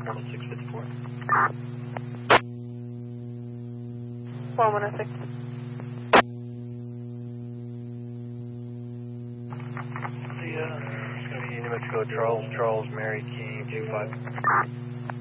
654. 1106. It's going to be New Mexico Charles, Mary Key 25.